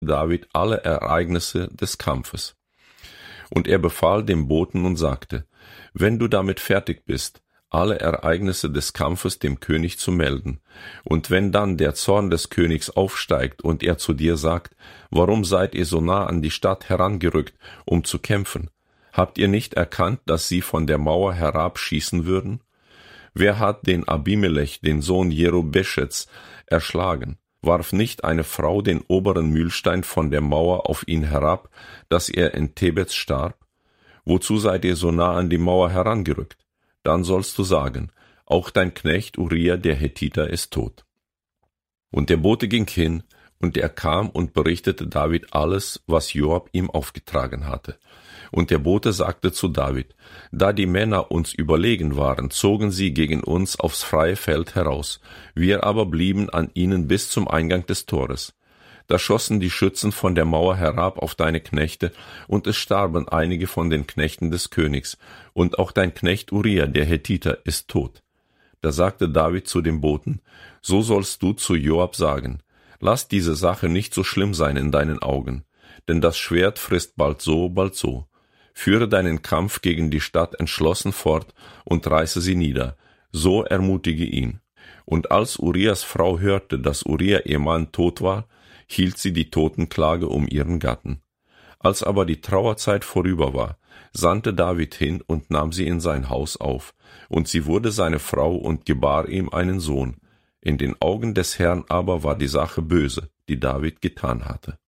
David alle Ereignisse des Kampfes. Und er befahl dem Boten und sagte: Wenn du damit fertig bist, alle Ereignisse des Kampfes dem König zu melden, und wenn dann der Zorn des Königs aufsteigt und er zu dir sagt: Warum seid ihr so nah an die Stadt herangerückt, um zu kämpfen? Habt ihr nicht erkannt, dass sie von der Mauer herabschießen würden? Wer hat den Abimelech, den Sohn Jerubeschets, erschlagen? Warf nicht eine Frau den oberen Mühlstein von der Mauer auf ihn herab, dass er in Tebez starb? Wozu seid ihr so nah an die Mauer herangerückt? Dann sollst du sagen: Auch dein Knecht Uria der Hethiter ist tot. Und der Bote ging hin, und er kam und berichtete David alles, was Joab ihm aufgetragen hatte. Und der Bote sagte zu David: Da die Männer uns überlegen waren, zogen sie gegen uns aufs freie Feld heraus, wir aber blieben an ihnen bis zum Eingang des Tores. Da schossen die Schützen von der Mauer herab auf deine Knechte, und es starben einige von den Knechten des Königs, und auch dein Knecht Uria der Hethiter ist tot. Da sagte David zu dem Boten: So sollst du zu Joab sagen: Lass diese Sache nicht so schlimm sein in deinen Augen, denn das Schwert frisst bald so, bald so. Führe deinen Kampf gegen die Stadt entschlossen fort und reiße sie nieder, so ermutige ihn. Und als Urias Frau hörte, dass Uria ihr Mann tot war, hielt sie die Totenklage um ihren Gatten. Als aber die Trauerzeit vorüber war, sandte David hin und nahm sie in sein Haus auf, und sie wurde seine Frau und gebar ihm einen Sohn. In den Augen des Herrn aber war die Sache böse, die David getan hatte.